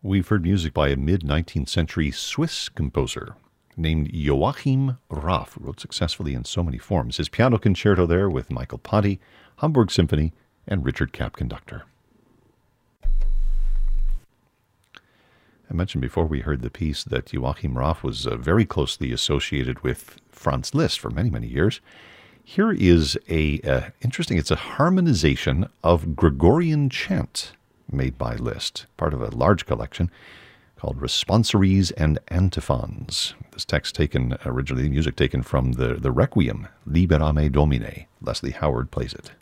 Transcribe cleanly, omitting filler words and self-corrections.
We've heard music by a mid-19th century Swiss composer named Joachim Raff, who wrote successfully in so many forms. His piano concerto there with Michael Ponti, Hamburg Symphony, and Richard Kapp conductor. I mentioned before we heard the piece that Joachim Raff was very closely associated with Franz Liszt for many, many years. Here is interesting, it's a harmonization of Gregorian chant made by Liszt, part of a large collection called Responsories and Antiphons. This text taken originally, music taken from the Requiem, Libera Me Domine. Leslie Howard plays it.